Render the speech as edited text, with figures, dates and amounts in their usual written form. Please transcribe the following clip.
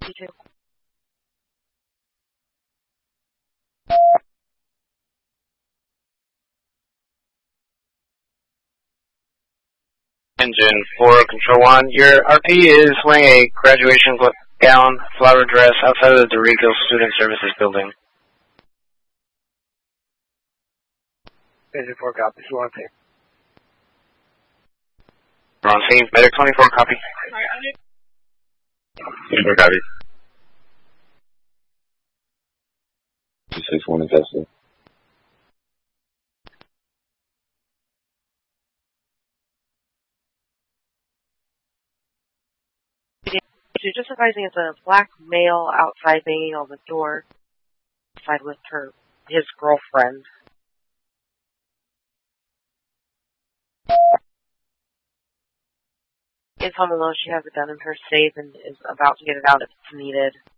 You too. Engine 4, Control 1. Your RP is wearing a graduation gown, flower dress outside of the Dorico Student Services building. Engine 4 copy. You want to take? We're on scene. Medic 24, copy. 24 copy. 261 is tested. She's just advising it's a black male outside banging on the door, outside with his girlfriend. Is home alone. She has a gun in her safe and is about to get it out if it's needed.